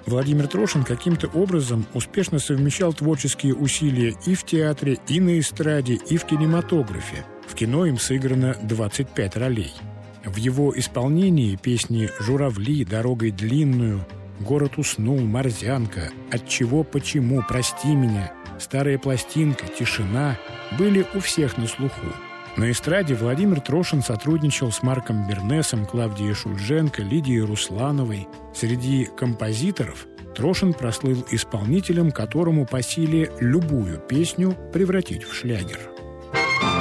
Владимир Трошин каким-то образом успешно совмещал творческие усилия и в театре, и на эстраде, и в кинематографе. В кино им сыграно 25 ролей. В его исполнении песни «Журавли», «Дорогой длинную», «Город уснул», «Морзянка», «Отчего, почему», «Прости меня», «Старая пластинка», «Тишина» были у всех на слуху. На эстраде Владимир Трошин сотрудничал с Марком Бернесом, Клавдией Шульженко, Лидией Руслановой. Среди композиторов Трошин прослыл исполнителем, которому по силе любую песню превратить в шлягер.